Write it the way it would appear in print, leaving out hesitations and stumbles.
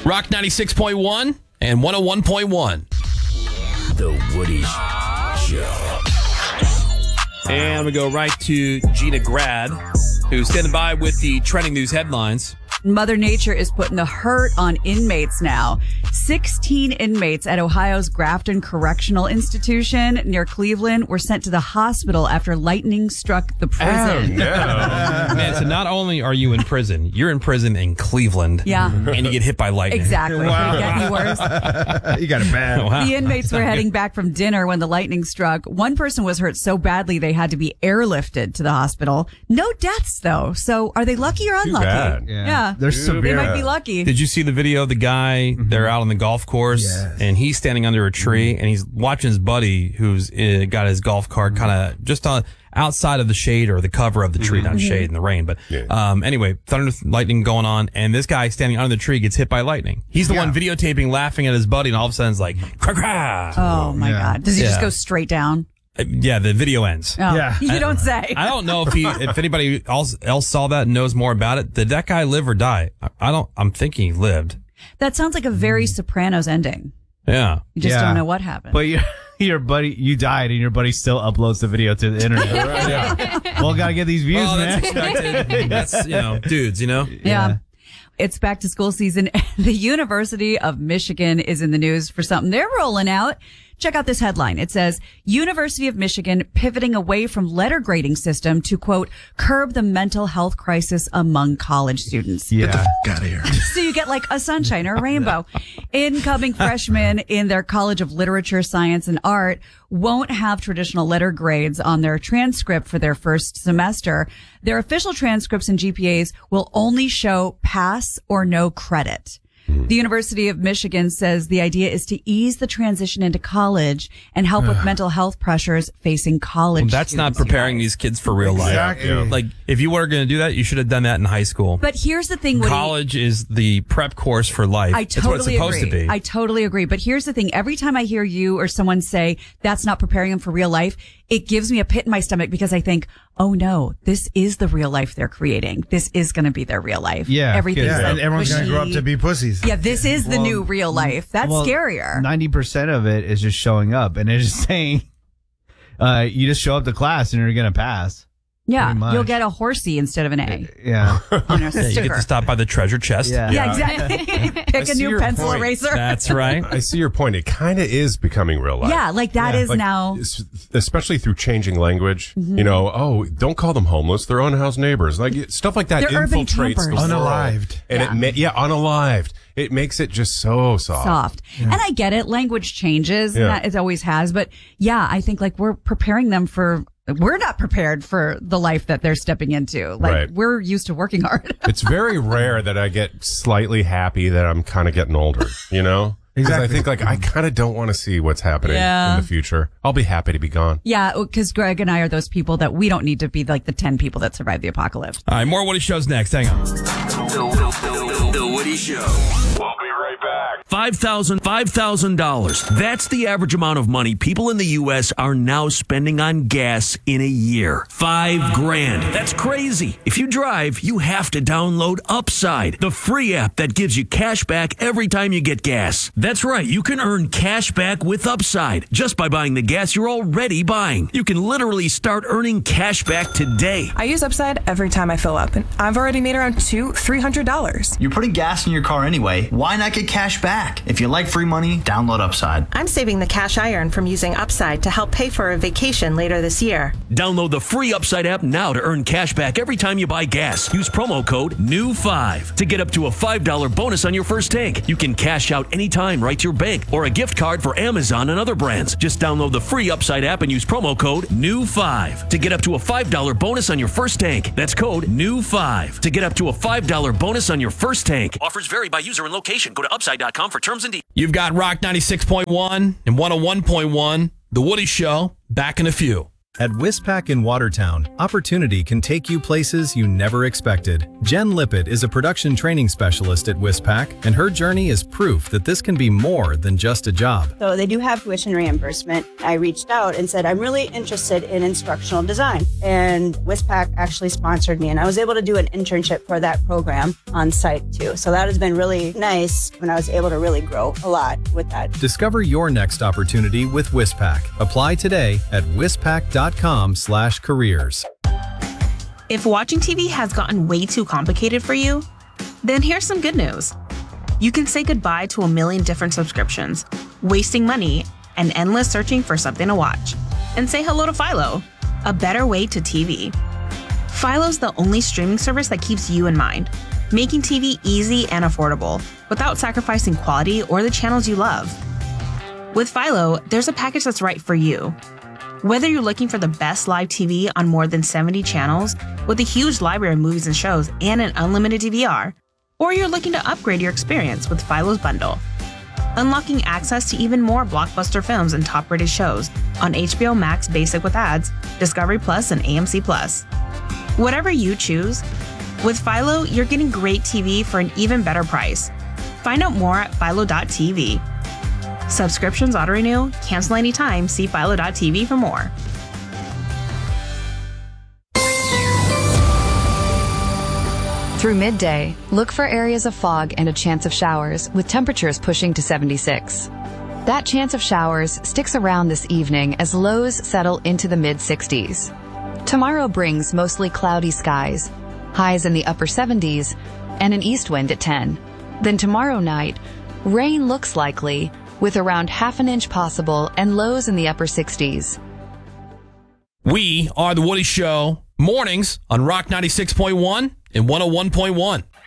Rock 96.1 and 101.1. The Woody Show. And we go right to Gina Grad, who's standing by with the trending news headlines. Mother Nature is putting the hurt on inmates now. 16 inmates at Ohio's Grafton Correctional Institution near Cleveland were sent to the hospital after lightning struck the prison. Man, so not only are you in prison, you're in prison in Cleveland. Yeah. And you get hit by lightning. Exactly. Wow. Could it get any worse? You got it bad. Wow. The inmates were heading back from dinner when the lightning struck. One person was hurt so badly they had to be airlifted to the hospital. No deaths, though. So are they lucky or unlucky? bad. Yeah. They're severe. They might be lucky. Did you see the video of the guy? They're out on the golf course, Yes. and he's standing under a tree, and he's watching his buddy who's got his golf cart kind of just on outside of the shade or the cover of the tree, not shade in the rain. But anyway, thunder, lightning going on, and this guy standing under the tree gets hit by lightning. He's the one videotaping, laughing at his buddy, and all of a sudden it's like, crack. Oh, my Yeah. God. Does he just Yeah. go straight down? Yeah, the video ends. Oh, Yeah. You don't say. I don't know if anybody else saw that and knows more about it. Did that guy live or die? I'm thinking he lived. That sounds like a very Sopranos ending. Yeah. You just Yeah. don't know what happened. But your buddy, you died, and your buddy still uploads the video to the internet. Well, gotta get these views, Oh, man. that's expected. That's, dudes, Yeah. It's back to school season. The University of Michigan is in the news for something they're rolling out. Check out this headline. It says, University of Michigan pivoting away from letter grading system to, quote, curb the mental health crisis among college students. Yeah. Got here. So you get like a sunshine or a rainbow. Incoming freshmen in their College of Literature, Science, and Art won't have traditional letter grades on their transcript for their first semester. Their official transcripts and GPAs will only show pass or no credit. The University of Michigan says the idea is to ease the transition into college and help with mental health pressures facing college. That's not students, you preparing guys. these kids for real life. Exactly. Like, if you were going to do that, you should have done that in high school. But here's the thing, Woody. College is the prep course for life. I It's what it's totally supposed agree. to be. I totally agree. But here's the thing. Every time I hear you or someone say that's not preparing them for real life, it gives me a pit in my stomach because I think, oh no, this is the real life they're creating. This is going to be their real life. Yeah. Everything's Yeah. like And everyone's mushy. gonna grow up to be pussies. Yeah, this is the new real life. That's scarier. 90% of it is just showing up, and it's just saying, you just show up to class and you're gonna pass. Yeah, pretty much. you'll get a horsey instead of an A Yeah. on Yeah, a you sticker. get to stop by the treasure chest. Yeah. Yeah, exactly. Pick a see new your pencil point. eraser. That's right. I see your point. It kind of is becoming real life. Yeah, like that is Like, now. especially through changing language. Don't call them homeless. They're unhoused neighbors. Like stuff like that They're urban infiltrates the campers. world. Unalived. And unalived. It makes it just so Soft. And I get it. Language changes. Yeah. And that it always has. But yeah, I think like we're preparing them we're not prepared for the life that they're stepping into. Like Right. we're used to working hard. It's very rare that I get slightly happy that I'm kind of getting older, Because Exactly. I think I kind of don't want to see what's happening in the future. I'll be happy to be gone. Yeah, because Greg and I are those people that we don't need to be like the 10 people that survived the apocalypse. All right, more Woody Shows next. Hang on. The Woody Show. We'll be right back. $5,000. That's the average amount of money people in the U.S. are now spending on gas in a year. $5,000. That's crazy. If you drive, you have to download Upside, the free app that gives you cash back every time you get gas. That's right. You can earn cash back with Upside just by buying the gas you're already buying. You can literally start earning cash back today. I use Upside every time I fill up, and I've already made around $300. You're putting gas in your car anyway. Why not get cash back? If you like free money, download Upside. I'm saving the cash I earn from using Upside to help pay for a vacation later this year. Download the free Upside app now to earn cash back every time you buy gas. Use promo code NEW5 to get up to a $5 bonus on your first tank. You can cash out anytime right to your bank or a gift card for Amazon and other brands. Just download the free Upside app and use promo code NEW5 to get up to a $5 bonus on your first tank. That's code NEW5 to get up to a $5 bonus on your first tank. Offers vary by user and location. Go to upside.com for terms and details. You've got Rock 96.1 and 101.1, The Woody Show, back in a few. At Wispac in Watertown, opportunity can take you places you never expected. Jen Lippett is a production training specialist at Wispac, and her journey is proof that this can be more than just a job. So they do have tuition reimbursement. I reached out and said, I'm really interested in instructional design. And Wispac actually sponsored me, and I was able to do an internship for that program on site too. So that has been really nice when I was able to really grow a lot with that. Discover your next opportunity with Wispac. Apply today at wispac.com/careers. If watching TV has gotten way too complicated for you, then here's some good news. You can say goodbye to a million different subscriptions, wasting money, and endless searching for something to watch. And say hello to Philo, a better way to TV. Philo's the only streaming service that keeps you in mind, making TV easy and affordable without sacrificing quality or the channels you love. With Philo, there's a package that's right for you. Whether you're looking for the best live TV on more than 70 channels with a huge library of movies and shows and an unlimited DVR, or you're looking to upgrade your experience with Philo's bundle, unlocking access to even more blockbuster films and top-rated shows on HBO Max Basic with ads, Discovery Plus, and AMC Plus. Whatever you choose, with Philo, you're getting great TV for an even better price. Find out more at philo.tv. Subscriptions auto-renew, cancel anytime, see philo.tv for more. Through midday, look for areas of fog and a chance of showers with temperatures pushing to 76. That chance of showers sticks around this evening as lows settle into the mid-60s. Tomorrow brings mostly cloudy skies, highs in the upper 70s, and an east wind at 10. Then tomorrow night, rain looks likely, with around half an inch possible and lows in the upper 60s. We are The Woody Show, mornings on Rock 96.1 and 101.1.